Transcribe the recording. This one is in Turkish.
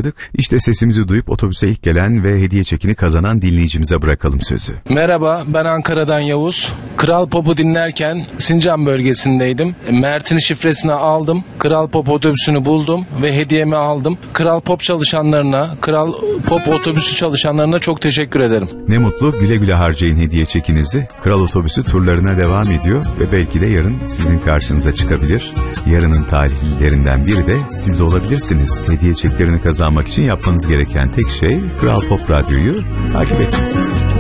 başladık. İşte sesimizi duyup otobüse ilk gelen ve hediye çekini kazanan dinleyicimize bırakalım sözü. Merhaba, ben Ankara'dan Yavuz. Kral Pop'u dinlerken Sincan bölgesindeydim. Mert'in şifresini aldım. Kral Pop otobüsünü buldum ve hediyemi aldım. Kral Pop çalışanlarına, Kral Pop otobüsü çalışanlarına çok teşekkür ederim. Ne mutlu, güle güle harcayın hediye çekinizi. Kral Otobüsü turlarına devam ediyor ve belki de yarın sizin karşınıza çıkabilir. Yarının talihlilerinden biri de siz olabilirsiniz. Hediye çeklerini kazanmak için yapmanız gereken tek şey Kral Pop Radyo'yu takip etmek.